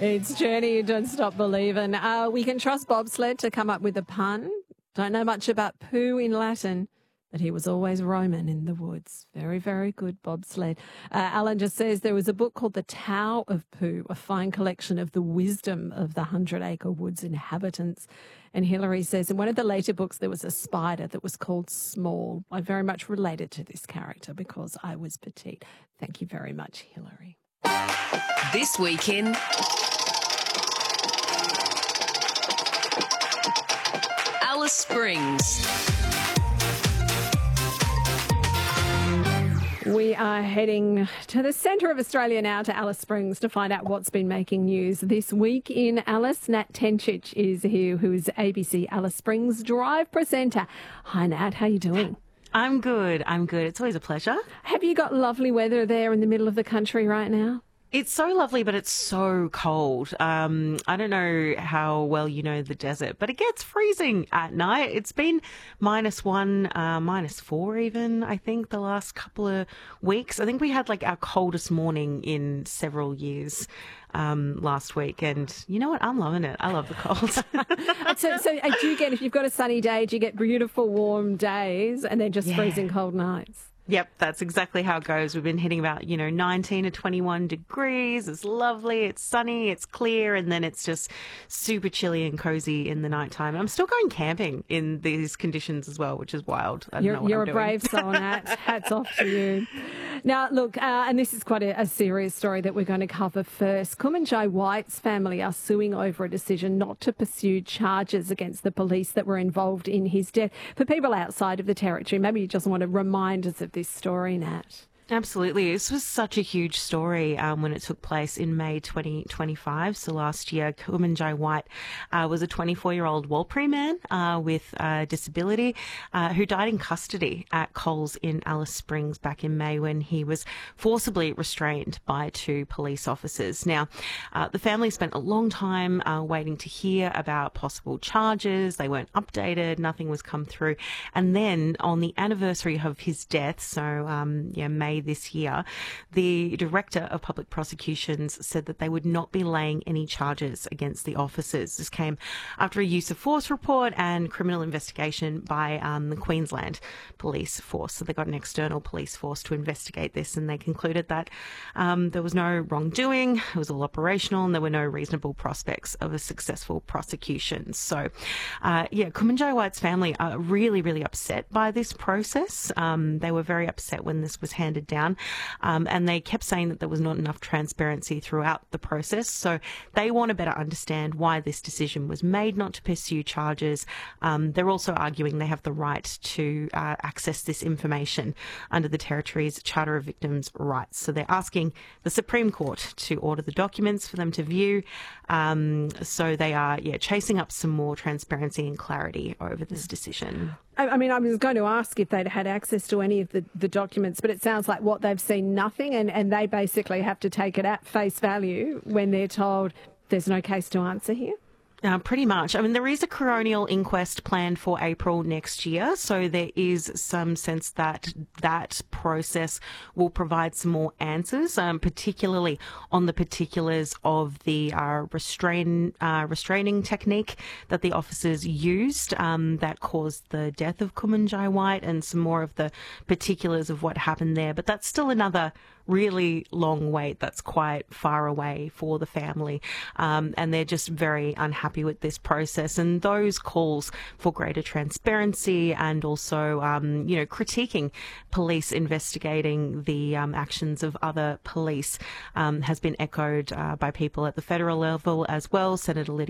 It's Journey, Don't Stop Believing. We can trust Bobsled to come up with a pun. Don't know much about poo in Latin, but he was always roaming in the woods. Very, very good, Bobsled. Alan just says there was a book called The Tao of Poo, a fine collection of the wisdom of the 100-acre woods inhabitants. And Hilary says in one of the later books there was a spider that was called Small. I very much related to this character because I was petite. Thank you very much, Hilary. This Week in Alice Springs. We are heading to the centre of Australia now, to Alice Springs, to find out what's been making news this week in Alice. Nat Tencic is here, who is ABC Alice Springs Drive presenter. Hi, Nat. How are you doing? I'm good. It's always a pleasure. Have you got lovely weather there in the middle of the country right now? It's so lovely, but it's so cold. I don't know how well you know the desert, but it gets freezing at night. It's been -1, -4 even, I think, the last couple of weeks. I think we had like our coldest morning in several years last week. And you know what? I'm loving it. I love the cold. So do you get, if you've got a sunny day, do you get beautiful warm days and then just freezing cold nights? Yep, that's exactly how it goes. We've been hitting about, 19 to 21 degrees. It's lovely, it's sunny, it's clear, and then it's just super chilly and cozy in the nighttime. I'm still going camping in these conditions as well, which is wild. I don't know what You're I'm a doing. brave soul, Nat. Hats off to you. Now, look, and this is quite a serious story that we're going to cover first. Kumanjai White's family are suing over a decision not to pursue charges against the police that were involved in his death. For people outside of the territory, maybe you just want to remind us of this story, Nat. Absolutely. This was such a huge story when it took place in May 2025. So last year, Kumanjai White was a 24-year-old Warlpiri man with a disability who died in custody at Coles in Alice Springs back in May when he was forcibly restrained by 2 police officers. Now, the family spent a long time waiting to hear about possible charges. They weren't updated. Nothing was come through. And then on the anniversary of his death, so May this year, the Director of Public Prosecutions said that they would not be laying any charges against the officers. This came after a use of force report and criminal investigation by the Queensland Police Force. So they got an external police force to investigate this, and they concluded that there was no wrongdoing, it was all operational, and there were no reasonable prospects of a successful prosecution. So, Kumanjai White's family are really, really upset by this process. They were very upset when this was handed down, and they kept saying that there was not enough transparency throughout the process. So they want to better understand why this decision was made not to pursue charges. They're also arguing they have the right to access this information under the Territory's Charter of Victims' Rights. So they're asking the Supreme Court to order the documents for them to view. So they are, chasing up some more transparency and clarity over this decision. I mean, I was going to ask if they'd had access to any of the documents, but it sounds like what they've seen, nothing, and they basically have to take it at face value when they're told there's no case to answer here. Pretty much. I mean, there is a coronial inquest planned for April next year, so there is some sense that that process will provide some more answers, particularly on the particulars of the restraining technique that the officers used that caused the death of Kumanjai White, and some more of the particulars of what happened there. But that's still another really long wait. That's quite far away for the family, and they're just very unhappy with this process, and those calls for greater transparency and also critiquing police investigating the actions of other police has been echoed by people at the federal level as well. Senator Lydia